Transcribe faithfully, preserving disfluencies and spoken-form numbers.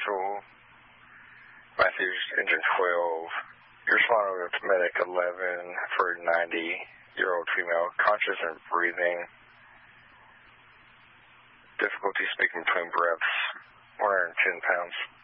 Central, Matthews, engine twelve. You're responding with medic eleven for a ninety-year-old female, conscious and breathing. Difficulty speaking between breaths, one hundred ten pounds.